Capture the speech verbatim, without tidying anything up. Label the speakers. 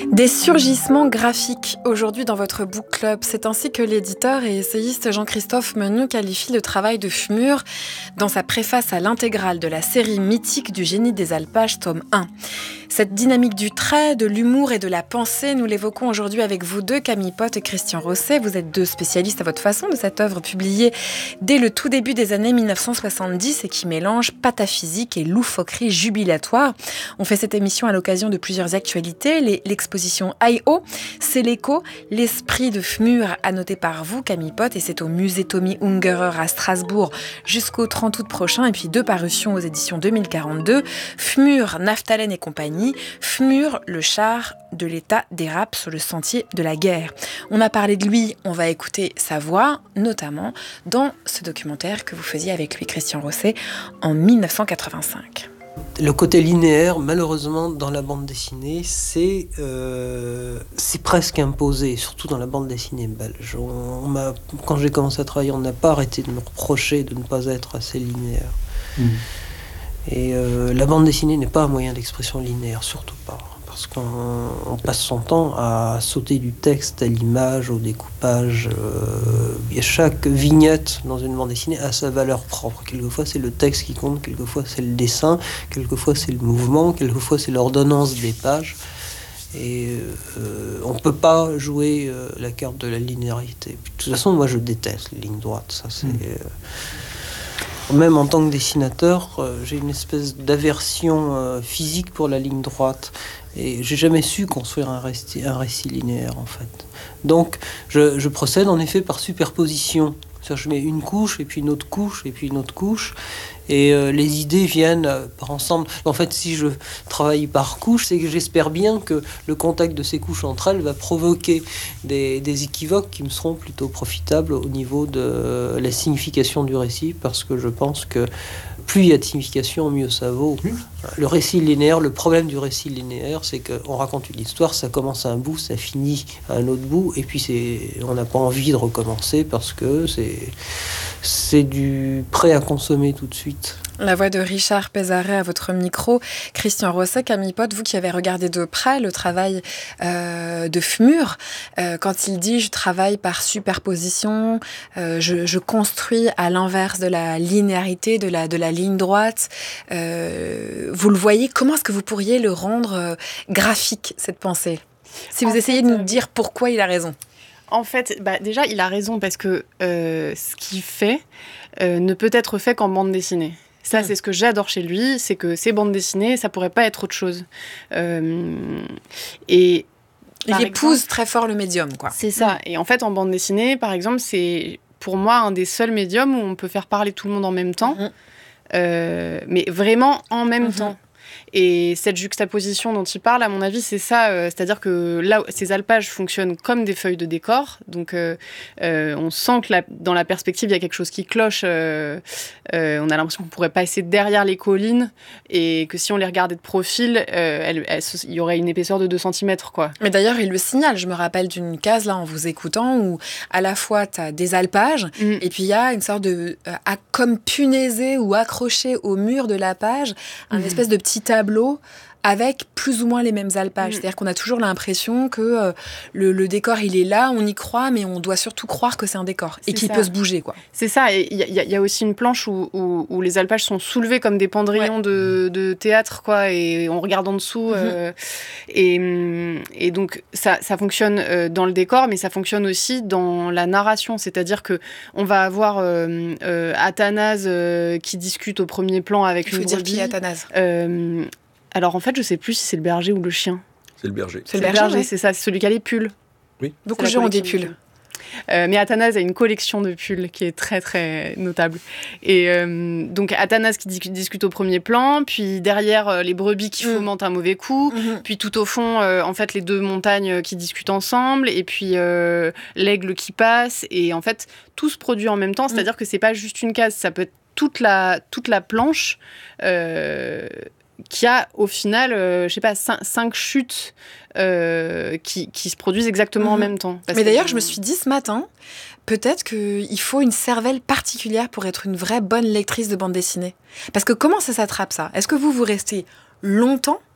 Speaker 1: Des surgissements graphiques aujourd'hui dans votre book club. C'est ainsi que l'éditeur et essayiste Jean-Christophe Menu qualifie le travail de Fmur dans sa préface à l'intégrale de la série mythique du Génie des Alpages, tome un. Cette dynamique du trait, de l'humour et de la pensée, nous l'évoquons aujourd'hui avec vous deux, Camille Pott et Christian Rosset. Vous êtes deux spécialistes à votre façon de cette œuvre publiée dès le tout début des années dix-neuf cent soixante-dix et qui mélange pataphysique et loufoquerie jubilatoire. On fait cette émission à l'occasion de plusieurs actualités. Les, l'exposition I O, c'est l'écho, l'esprit de Fmur, annoté par vous, Camille Pott, et c'est au musée Tommy Ungerer à Strasbourg jusqu'au trente août prochain. Et puis deux parutions aux éditions deux mille quarante-deux, Fmur, Naftalen et compagnie, Fmur, le char de l'État dérape sur le sentier de la guerre. On a parlé de lui, on va écouter sa voix, notamment dans ce documentaire que vous faisiez avec lui, Christian Rosset, en dix-neuf cent quatre-vingt-cinq.
Speaker 2: Le côté linéaire, malheureusement, dans la bande dessinée, c'est, euh, c'est presque imposé, surtout dans la bande dessinée belge. On, on m'a, quand j'ai commencé à travailler, on n'a pas arrêté de me reprocher de ne pas être assez linéaire. Mmh. Et euh, la bande dessinée n'est pas un moyen d'expression linéaire, surtout pas. Parce qu'on on passe son temps à sauter du texte à l'image, au découpage. Euh, chaque vignette dans une bande dessinée a sa valeur propre. Quelquefois, c'est le texte qui compte, quelquefois, c'est le dessin, quelquefois, c'est le mouvement, quelquefois, c'est l'ordonnance des pages. Et euh, on ne peut pas jouer euh, la carte de la linéarité. Puis, de toute façon, moi, je déteste les lignes droites. Ça, c'est... Mmh. Euh, Même en tant que dessinateur, euh, j'ai une espèce d'aversion euh, physique pour la ligne droite. Et j'ai jamais su construire un récit, un récit linéaire, en fait. Donc, je, je procède en effet par superposition. C'est-à-dire, je mets une couche, et puis une autre couche, et puis une autre couche. Et euh, les idées viennent euh, par ensemble. En fait, si je travaille par couche, c'est que j'espère bien que le contact de ces couches entre elles va provoquer des, des équivoques qui me seront plutôt profitables au niveau de la signification du récit, parce que je pense que plus il y a de signification, mieux ça vaut. Mmh. Le récit linéaire, le problème du récit linéaire, c'est qu'on raconte une histoire, ça commence à un bout, ça finit à un autre bout, et puis c'est, on n'a pas envie de recommencer parce que c'est, c'est du prêt à consommer tout de suite.
Speaker 1: La voix de Richard Pézaret à votre micro. Christian Rosset, Camille Pott, vous qui avez regardé de près le travail euh, de Fmur, euh, quand il dit « je travaille par superposition, euh, je, je construis à l'inverse de la linéarité, de la, de la ligne droite euh, », vous le voyez, comment est-ce que vous pourriez le rendre euh, graphique, cette pensée ? Si vous en essayez fait, de nous dire pourquoi il a raison.
Speaker 3: En fait, bah, déjà, il a raison parce que euh, ce qu'il fait euh, ne peut être fait qu'en bande dessinée. Ça, c'est ce que j'adore chez lui, c'est que ces bandes dessinées, ça pourrait pas être autre chose. Euh, et
Speaker 1: il épouse exemple, très fort le médium, quoi.
Speaker 3: C'est ça. Et en fait, en bande dessinée, par exemple, c'est pour moi un des seuls médiums où on peut faire parler tout le monde en même temps, mmh. euh, mais vraiment en même mmh. temps. Et cette juxtaposition dont il parle, à mon avis, c'est ça. Euh, c'est-à-dire que là, ces alpages fonctionnent comme des feuilles de décor. Donc, euh, euh, on sent que la, dans la perspective, il y a quelque chose qui cloche. Euh, euh, on a l'impression qu'on pourrait passer derrière les collines et que si on les regardait de profil, euh, elle, elle, il y aurait une épaisseur de deux centimètres, quoi.
Speaker 1: Mais d'ailleurs, il le signale. Je me rappelle d'une case, là, en vous écoutant, où à la fois, tu as des alpages mmh. et puis il y a une sorte de... Euh, à, comme punaisé ou accroché au mur de la page, un mmh. espèce de petit tableau avec plus ou moins les mêmes alpages. Mmh. C'est-à-dire qu'on a toujours l'impression que euh, le, le décor, il est là, on y croit, mais on doit surtout croire que c'est un décor c'est et qu'il ça. peut se bouger, quoi.
Speaker 3: C'est ça. Et il y, y, y a aussi une planche où, où, où les alpages sont soulevés comme des pendrillons ouais. de, de théâtre, quoi, et on regarde en dessous. Mmh. Euh, et, et donc, ça, ça fonctionne euh, dans le décor, mais ça fonctionne aussi dans la narration. C'est-à-dire qu'on va avoir euh, euh, Athanase euh, qui discute au premier plan avec
Speaker 1: il faut
Speaker 3: une
Speaker 1: dire
Speaker 3: brebis.
Speaker 1: Qui est Athanase
Speaker 3: euh, Alors, en fait, je ne sais plus si c'est le berger ou le chien.
Speaker 4: C'est le berger.
Speaker 3: C'est, c'est le berger, berger ouais. c'est ça, c'est celui qui a les pulls.
Speaker 4: Oui.
Speaker 1: Beaucoup de gens ont des pulls.
Speaker 3: Euh, mais Athanase a une collection de pulls qui est très, très notable. Et euh, donc, Athanase qui discute, discute au premier plan, puis derrière, euh, les brebis qui mmh. fomentent un mauvais coup, mmh. puis tout au fond, euh, en fait, les deux montagnes qui discutent ensemble, et puis euh, l'aigle qui passe. Et en fait, tout se produit en même temps, c'est-à-dire mmh. que c'est pas juste une case, ça peut être toute la, toute la planche... Euh, qui a au final, euh, je sais pas, cinq, cinq chutes euh, qui, qui se produisent exactement mmh. en même temps.
Speaker 1: Mais d'ailleurs, que... je me suis dit ce matin, peut-être qu'il faut une cervelle particulière pour être une vraie bonne lectrice de bande dessinée. Parce que comment ça s'attrape, ça ? Est-ce que vous, vous restez longtemps